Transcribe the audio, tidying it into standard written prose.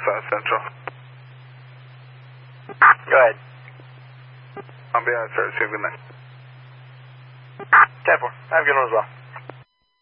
South Central. Go ahead. On behalf of 13, good night. 10-4. Have a good one as well.